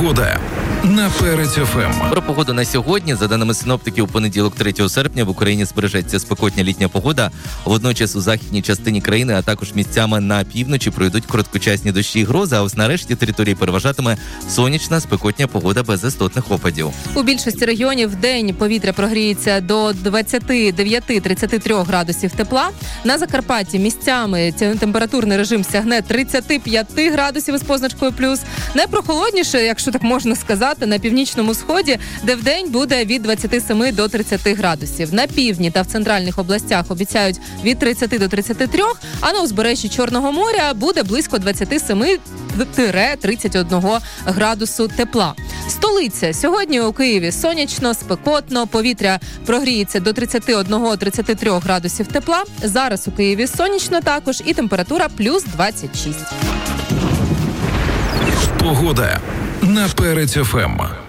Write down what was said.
Погода на Перець ФМ. Про погоду на сьогодні. За даними синоптиків, у понеділок 3 серпня в Україні збережеться спекотня літня погода. Водночас у західній частині країни, а також місцями на півночі пройдуть короткочасні дощі і грози, а ось на решті території переважатиме сонячна спекотня погода без істотних опадів. У більшості регіонів вдень повітря прогріється до 29-33 градусів тепла. На Закарпатті місцями температурний режим сягне 35 градусів із позначкою плюс. Найпрохолодніше, якщо так можна сказати, на північному сході, де вдень буде від 27 до 30 градусів. На півдні та в центральних областях обіцяють від 30 до 33, а на узбережжі Чорного моря буде близько 27-31 градусу тепла. Столиця. Сьогодні у Києві сонячно, спекотно, повітря прогріється до 31-33 градусів тепла. Зараз у Києві сонячно також і температура плюс 26. Погода на Перець ФМ.